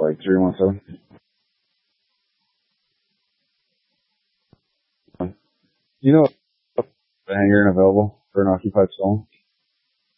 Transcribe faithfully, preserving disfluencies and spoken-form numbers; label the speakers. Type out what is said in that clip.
Speaker 1: like three one seven. You know, a hangar and available for an occupied stone.